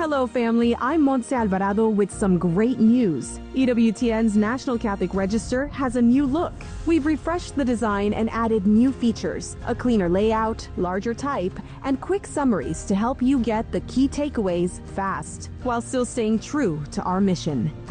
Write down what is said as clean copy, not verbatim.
Hello, family. I'm Montse Alvarado with some great news. EWTN's National Catholic Register has a new look. We've refreshed the design and added new features, a cleaner layout, larger type, and quick summaries to help you get the key takeaways fast, while still staying true to our mission.